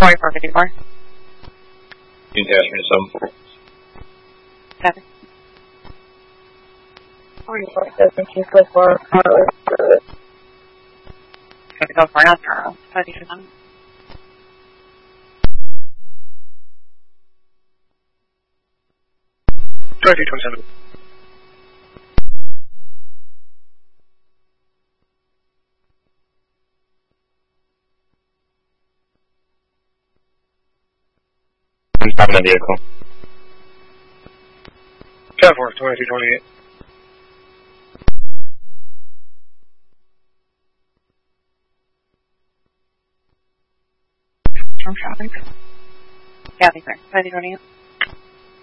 4454. Attachment 74. 7. 4454. Going to go for Astro. 527. Stop in the vehicle. Cat Force 2228. From traffic. Yeah, I think so. 528.